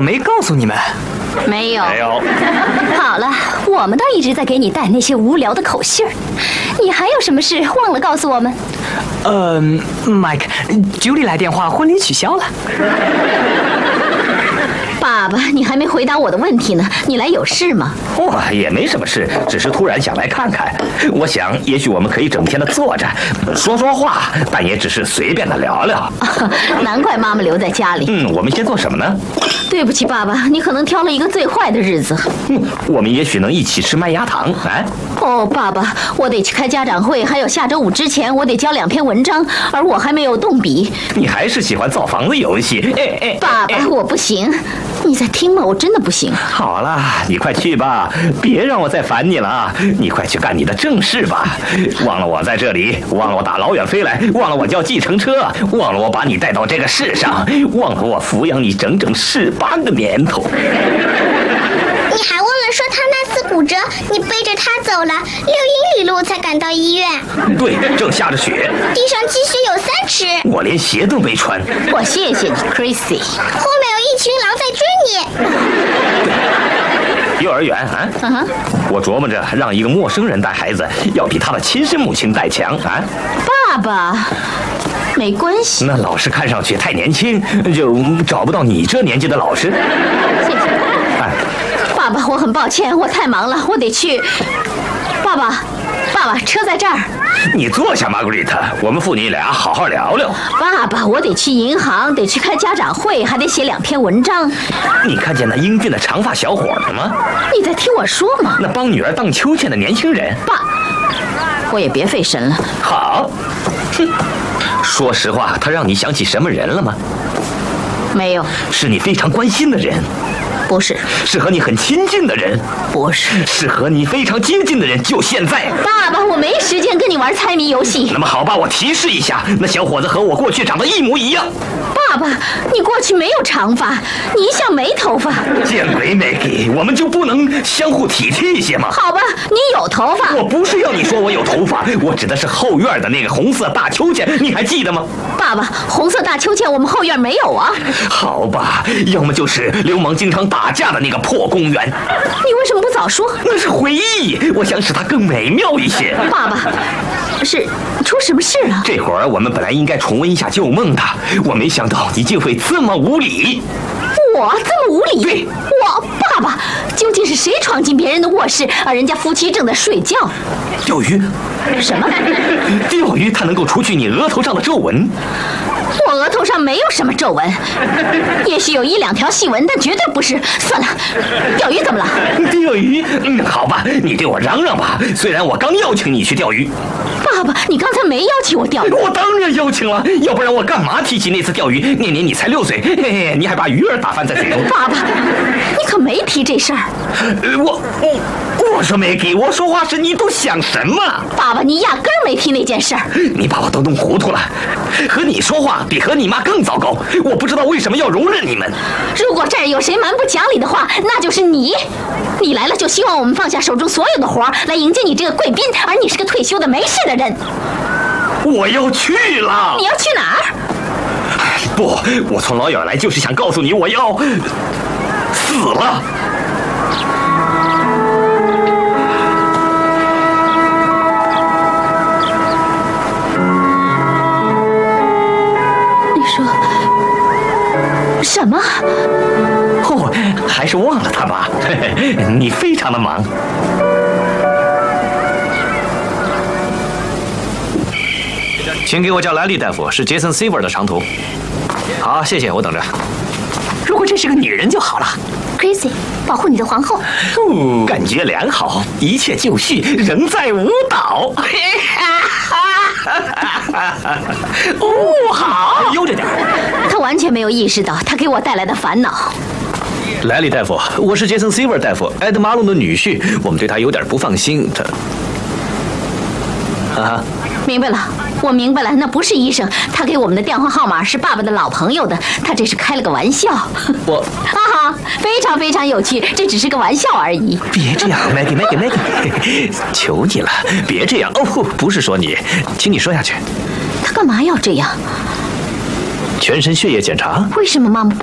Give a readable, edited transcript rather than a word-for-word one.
没告诉你们。 没有。 好了，我们倒一直在给你带那些无聊的口信儿。你还有什么事忘了告诉我们 ？Mike，Julie 来电话，婚礼取消了。 爸爸，你还没回答我的问题呢。你来有事吗？ 也没什么事，只是突然想来看看。我想，也许我们可以整天的坐着说说话，但也只是随便的聊聊。 难怪妈妈留在家里。 我们先做什么呢？ 对不起，爸爸，你可能挑了一个最坏的日子。 我们也许能一起吃麦芽糖。 爸爸，我得去开家长会，还有下周5之前我得交2篇文章，而我还没有动笔。 你还是喜欢造房子游戏？ 爸爸，我不行。你在听吗？我真的不行。 好了，你快去吧，别让我再烦你了啊！你快去干你的正事吧，忘了我在这里，忘了我大老远飞来，忘了我叫计程车，忘了我把你带到这个世上，忘了我抚养你整整18个年头。 你还忘了说他那次骨折，你背着他走了6英里路才赶到医院。 对，正下着雪， 地上积雪有3尺， 我连鞋都没穿。 我谢谢你 ，Chrissy。 后面有一群狼在追你。幼儿园我琢磨着让一个陌生人带孩子，要比他的亲生母亲带强啊。 爸爸，没关系。 那老师看上去太年轻，就找不到你这年纪的老师。 谢谢。爸爸，我很抱歉，我太忙了，我得去。爸爸，车在这儿。 你坐下，玛格丽特，我们父女俩好好聊聊。 爸爸，我得去银行，得去开家长会，还得写2篇文章。 你看见那英俊的长发小伙了吗？ 你在听我说吗？ 那帮女儿荡秋千的年轻人。 爸，我也别费神了。 好。说实话，他让你想起什么人了吗？ 没有。 是你非常关心的人。 不是。 是和你很亲近的人。 不是。 是和你非常接近的人，就现在。 爸爸，我没时间跟你玩猜谜游戏。 那么好吧，我提示一下，那小伙子和我过去长得一模一样。 爸爸，你过去没有长发，你一向没头发。 见鬼 ，Maggie， 我们就不能相互体贴一些吗？ 好吧，你有头发。 我不是要你说我有头发，我指的是后院的那个红色大秋千，你还记得吗？ 爸爸，红色大秋千我们后院没有啊。 好吧，要么就是流氓经常打架的那个破公园。 你为什么不早说？ 那是回忆，我想使它更美妙一些。 爸爸，是出什么事了？ 这会儿我们本来应该重温一下旧梦的，我没想到你竟会这么无礼。 我这么无礼？ 对， 爸爸，究竟是谁闯进别人的卧室，而人家夫妻正在睡觉？ 钓鱼？ 什么？ 钓鱼它能够除去你额头上的皱纹。 我额头上没有什么皱纹，也许有1、2条细纹，但绝对不是。算了，钓鱼怎么了？ 钓鱼？好吧，你对我嚷嚷吧。虽然我刚邀请你去钓鱼。 爸爸，你刚才没邀请我钓鱼。 我当然邀请了，要不然我干嘛提起那次钓鱼？那年你才6岁，嘿嘿，你还把鱼儿打翻在水中。 爸爸，你可没提这事儿。 我说 Maggie， 我说话时你都想什么？ 爸爸，你压根儿没提那件事儿。 你把我都弄糊涂了。和你说话比和你妈更糟糕。我不知道为什么要容忍你们。 如果这儿有谁蛮不讲理的话，那就是你。你来了就希望我们放下手中所有的活儿来迎接你这个贵宾，而你是个退休的没事的人。 我要去了。 你要去哪儿？ 不，我从老远来就是想告诉你，我要死了。 什么？ 还是忘了他吧。你非常的忙。 请给我叫莱利大夫，是杰森·西维尔的长途。好，谢谢，我等着。 如果这是个女人就好了。 Chrissy， 保护你的皇后。 感觉良好，一切就绪，仍在舞蹈。好， 悠着点。 他完全没有意识到他给我带来的烦恼。 莱利大夫，我是杰森·西维尔大夫，埃德马龙的女婿，我们对他有点不放心。 明白了，我明白了，那不是医生，他给我们的电话号码是爸爸的老朋友的，他这是开了个玩笑。非常非常有趣，这只是个玩笑而已。 别这样 ，Maggie， 求你了，别这样。不是说你，请你说下去。 他干嘛要这样？ 全身血液检查？ 为什么妈妈不